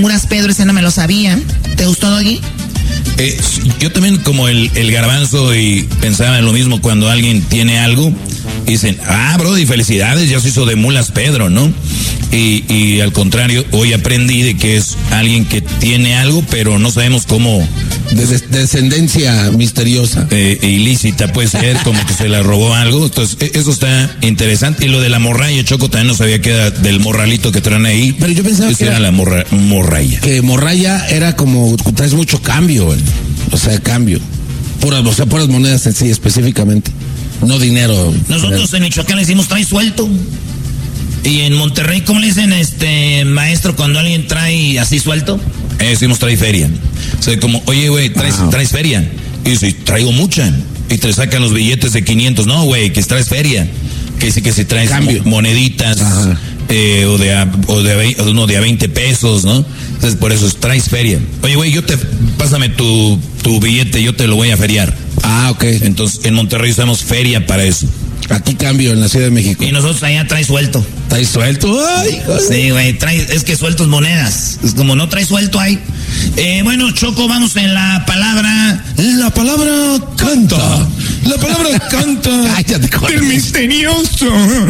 Mulas Pedro, ese no me lo sabía. ¿Te gustó, Doggy? Yo también, como el garbanzo, y pensaba en lo mismo cuando alguien tiene algo. Dicen, brody, felicidades, ya se hizo de Mulas Pedro, ¿no? Y al contrario, hoy aprendí de que es alguien que tiene algo, pero no sabemos cómo. Descendencia misteriosa. Ilícita puede ser, como que se le robó algo. Entonces, eso está interesante. Y lo de la morralla, Choco, también no sabía que era del morralito que traen ahí. Pero yo pensaba que era la morralla. Que morralla era como, traes mucho cambio, güey. O sea, cambio. Puras monedas en sí, específicamente. No dinero. Nosotros en Michoacán le decimos trae suelto. Y en Monterrey, ¿cómo le dicen, maestro, cuando alguien trae así suelto? Decimos trae feria. O sea, como, oye, güey, traes feria. Y dice, traigo mucha. Y te sacan los billetes de 500. No, güey, que traes feria. Que si traes moneditas. O de uno de a 20 pesos, ¿no? Entonces, por eso traes feria. Oye, güey, pásame tu billete, yo te lo voy a feriar. Ok. Entonces, en Monterrey usamos feria para eso. Aquí cambio, en la Ciudad de México. Y nosotros allá trae suelto. ¿Traes suelto? Ay, sí, güey, es que sueltos monedas. Es como no trae suelto ahí. Bueno, Choco, vamos en la palabra. La palabra canta. La palabra canta. El misterioso.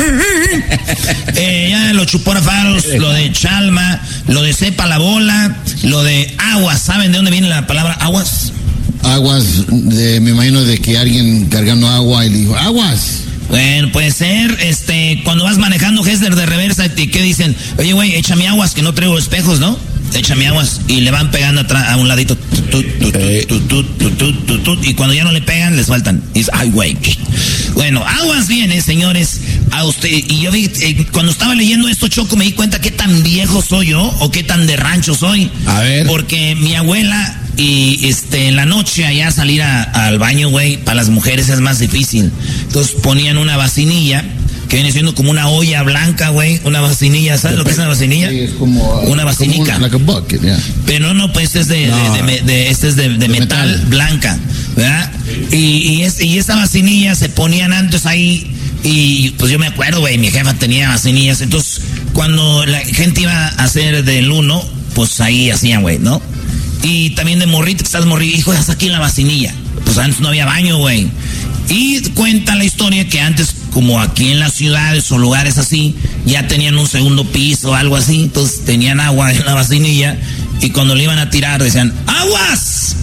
Ya lo Chupora Faros, lo de Chalma, lo de Sepa la Bola, lo de aguas. ¿Saben de dónde viene la palabra aguas? Aguas, me imagino de que alguien cargando agua y le dijo, aguas. Bueno, puede ser, cuando vas manejando Hessler de reversa, ¿qué dicen? Oye, güey, échame aguas, que no traigo espejos, ¿no? Échame aguas. Y le van pegando atrás, a un ladito. Y cuando ya no le pegan, les faltan. Y dice, ay, güey. Bueno, aguas viene, señores, a usted. Y yo vi, cuando estaba leyendo esto, Choco, me di cuenta qué tan viejo soy yo, o qué tan de rancho soy. A ver. Porque mi abuela... Y en la noche allá salir al baño, güey, para las mujeres es más difícil. Entonces ponían una vacinilla, que viene siendo como una olla blanca, güey, una vacinilla, ¿sabes lo que es una vacinilla? Sí, es como una vacinica. Like a bucket, yeah. Pero no, pues este es de metal blanca, ¿verdad? Y esa vacinilla se ponían antes ahí, y pues yo me acuerdo, güey, mi jefa tenía vacinillas. Entonces cuando la gente iba a hacer del uno, pues ahí hacían, güey, ¿no? Y también de morrito, que estás morrito, hijo, estás aquí en la vacinilla. Pues antes no había baño, güey. Y cuenta la historia que antes, como aquí en las ciudades o lugares así, ya tenían un segundo piso o algo así. Entonces tenían agua en la vacinilla y cuando le iban a tirar decían, ¡aguas!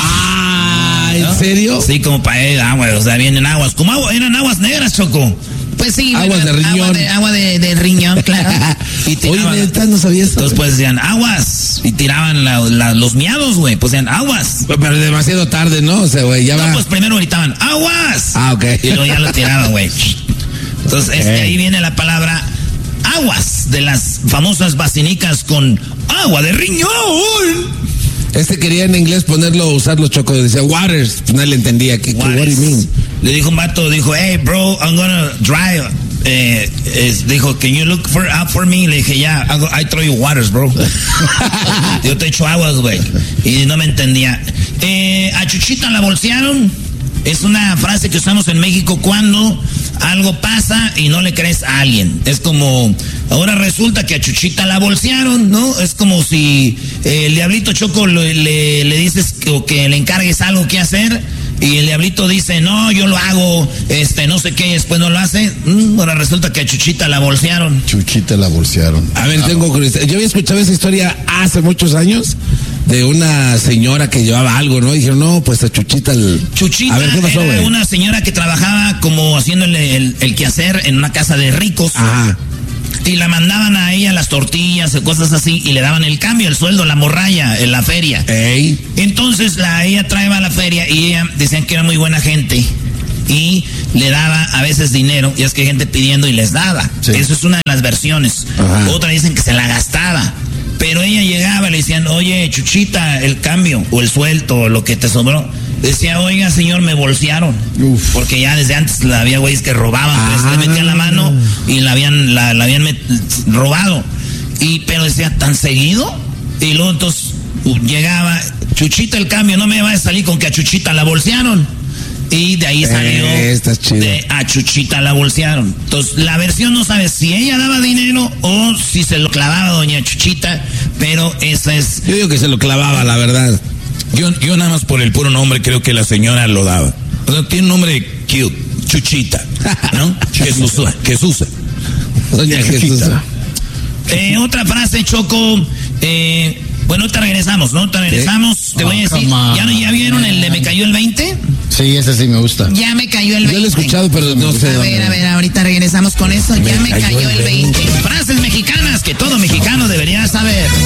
¿En serio? Sí, como para agua, o sea, vienen aguas. Como agua, eran aguas negras, Choco. Pues sí, aguas de riñón. Agua de riñón, claro. Y tiraban, oye, no sabía eso. Entonces pues decían aguas y tiraban los miados, güey. Pues decían aguas. Pero demasiado tarde, ¿no? O sea, güey, ya va. Pues primero gritaban aguas. Ok. Y luego ya lo tiraban, güey. Entonces ahí viene la palabra aguas, de las famosas vacinicas con agua de riñón. Quería en inglés usarlo, Choco, decía waters, no le entendía what do you mean? Le dijo un vato, dijo, hey bro, I'm gonna drive. Dijo, can you look out for me? Le dije, yeah, I throw you waters, bro. Yo te echo aguas, güey. Y no me entendía. A Chuchita la bolsearon. Es una frase que usamos en México cuando algo pasa y no le crees a alguien. Es como, ahora resulta que a Chuchita la bolsearon, ¿no? Es como si el diablito Choco le dices que le encargues algo que hacer y el diablito dice, no, yo lo hago, no sé qué, y después no lo hace. Ahora resulta que a Chuchita la bolsearon. Chuchita la bolsearon. A ver, tengo curiosidad. Yo había escuchado esa historia hace muchos años de una señora que llevaba algo, ¿no? Y dijeron, no, pues a Chuchita Chuchita a ver, ¿qué pasó, era una señora que trabajaba como haciéndole el quehacer en una casa de ricos. Ajá. Y la mandaban a ella las tortillas o cosas así y le daban el cambio, el sueldo, la morralla, en la feria. Ey. Entonces ella traía a la feria y ella decían que era muy buena gente y le daba a veces dinero, y es que hay gente pidiendo y les daba. Sí. Eso es una de las versiones. Ajá. Otra dicen que se la gastaba. Pero ella llegaba y le decían, oye, Chuchita, el cambio o el sueldo o lo que te sobró. Decía, oiga, señor, me bolsearon. Uf. Porque ya desde antes había güeyes que robaban, pues le metían la mano y la habían robado. Pero decía, ¿tan seguido? Y luego entonces llegaba, Chuchita, el cambio, no me vaya a salir con que a Chuchita la bolsearon. Y de ahí salió de a Chuchita la bolsearon. Entonces, la versión no sabe si ella daba dinero o si se lo clavaba doña Chuchita, pero esa es... Yo digo que se lo clavaba, la verdad. Yo nada más por el puro nombre creo que la señora lo daba. O sea, tiene un nombre cute, Chuchita, ¿no? Jesús. Doña Chuchita. Otra frase, Choco. Bueno, te regresamos, ¿no? Te regresamos. Te voy a decir, ¿ya vieron el de Me Cayó el 20? Sí, ese sí me gusta. Ya me cayó el 20. Yo lo he escuchado, pero no sé. A ver, ahorita regresamos con eso. Ya me cayó el 20. Frases mexicanas que todo mexicano debería saber.